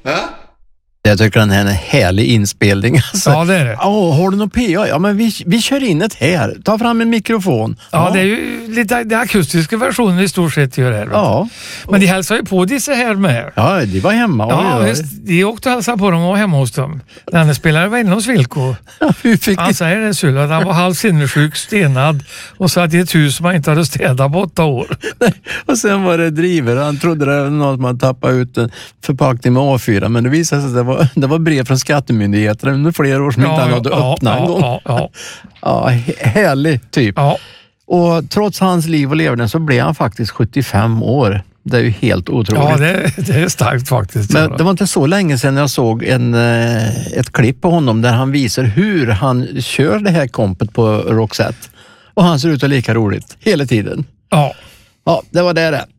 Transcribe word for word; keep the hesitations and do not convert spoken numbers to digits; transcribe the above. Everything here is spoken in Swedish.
Ja? Jag tycker den här är en härlig inspelning. Alltså. Ja, det är det. Oh, har du någon P A? Ja, men vi, vi kör in ett här. Ta fram en mikrofon. Ja, ja. Det är ju lite den akustiska versionen i stort sett gör här. Ja. Men de hälsar ju på dessa här med. Ja, de var hemma. Ja, oj, oj. visst. De åkte och hälsade på dem och var hemma hos dem. Den spelare var inne hos Vilko. Ja, hur fick Han säger det så att han var halv sinnessjuk, stenad och satt i ett hus som han inte hade städat på åtta år. Och sen var det driver. Han trodde det var något man tappade ut en förpackning med A fyra, men det visade sig att det var, det var brev från skattemyndigheter under flera år som Ja, inte han hade ja, öppnat ja, en gång. ja, ja. Ja, he- härlig typ. Ja. Och trots hans liv och leverne så blev han faktiskt sjuttiofem år. Det är ju helt otroligt. Ja, det, det är starkt faktiskt. Men det var inte så länge sedan jag såg en, eh, ett klipp på honom där han visar hur han kör det här kompet på Roxette. Och han ser ut att lika roligt hela tiden. Ja. Ja, det var det det.